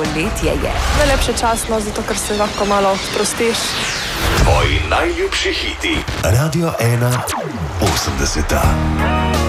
poletje je. Najlepše časno, zato ker se lahko malo sprostiš. Tvoji najljubši hiti. Radio 1 80.